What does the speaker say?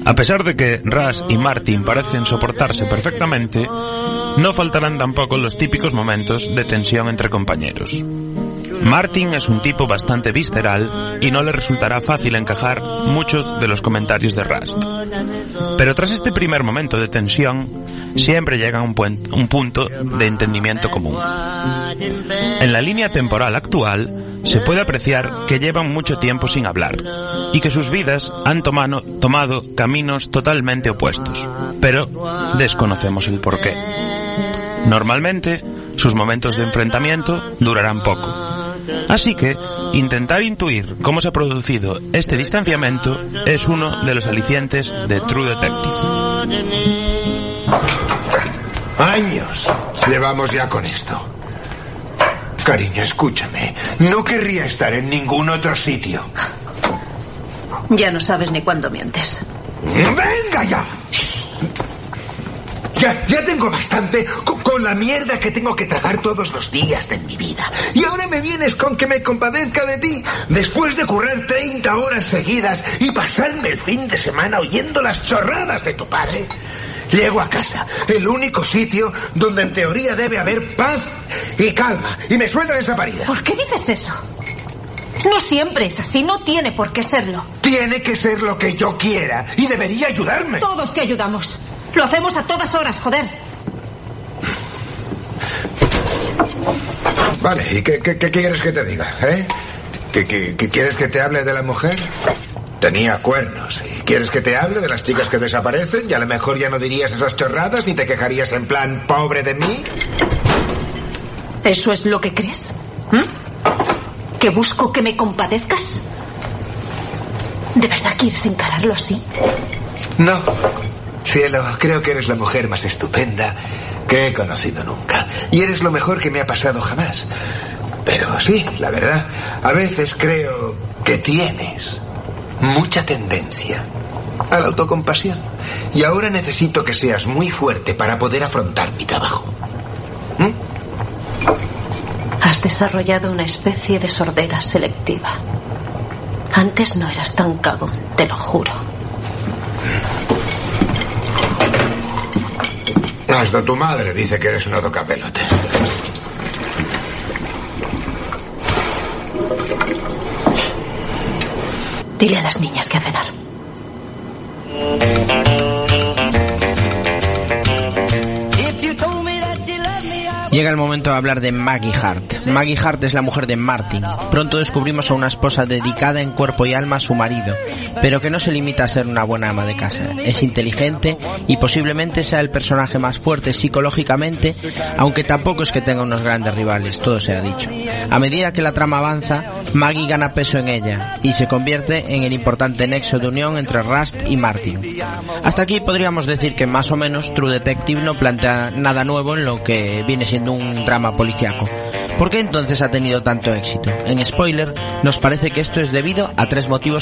A pesar de que Russ y Martin parecen soportarse perfectamente, no faltarán tampoco los típicos momentos de tensión entre compañeros. Martin es un tipo bastante visceral y no le resultará fácil encajar muchos de los comentarios de Rust. Pero tras este primer momento de tensión, siempre llega a un punto de entendimiento común. En la línea temporal actual, se puede apreciar que llevan mucho tiempo sin hablar y que sus vidas han tomado caminos totalmente opuestos, pero desconocemos el porqué. Normalmente, sus momentos de enfrentamiento durarán poco. Así que, intentar intuir cómo se ha producido este distanciamiento es uno de los alicientes de True Detective. Años llevamos ya con esto. Cariño, escúchame. No querría estar en ningún otro sitio. Ya no sabes ni cuándo mientes. ¡Venga ya! Ya tengo bastante con la mierda que tengo que tragar todos los días de mi vida. Y ahora me vienes con que me compadezca de ti, después de currar 30 horas seguidas y pasarme el fin de semana oyendo las chorradas de tu padre. Llego a casa, el único sitio donde en teoría debe haber paz y calma, y me sueltan esa parida. ¿Por qué dices eso? No siempre es así, no tiene por qué serlo. Tiene que ser lo que yo quiera, y debería ayudarme. Todos te ayudamos. Lo hacemos a todas horas, joder. Vale, ¿y qué quieres que te diga, eh? ¿Qué quieres que te hable de la mujer? Tenía cuernos. ¿Y quieres que te hable de las chicas que desaparecen? Y a lo mejor ya no dirías esas chorradas ni te quejarías en plan pobre de mí. ¿Eso es lo que crees? ¿Que busco que me compadezcas? ¿De verdad quieres encararlo así? No. Cielo, creo que eres la mujer más estupenda que he conocido nunca. Y eres lo mejor que me ha pasado jamás. Pero sí, la verdad, a veces creo que tienes mucha tendencia a la autocompasión. Y ahora necesito que seas muy fuerte para poder afrontar mi trabajo. Has desarrollado una especie de sordera selectiva. Antes no eras tan cagón, te lo juro. Hasta tu madre dice que eres una tocapelote. Dile a las niñas que a cenar. Llega el momento de hablar de Maggie Hart. Maggie Hart es la mujer de Martin. Pronto descubrimos a una esposa dedicada en cuerpo y alma a su marido, pero que no se limita a ser una buena ama de casa. Es inteligente y posiblemente sea el personaje más fuerte psicológicamente, aunque tampoco es que tenga unos grandes rivales, todo se ha dicho. A medida que la trama avanza, Maggie gana peso en ella y se convierte en el importante nexo de unión entre Rust y Martin. Hasta aquí podríamos decir que más o menos True Detective no plantea nada nuevo en lo que viene siendo un drama policiaco. ¿Por qué entonces ha tenido tanto éxito? En spoiler, nos parece que esto es debido a tres motivos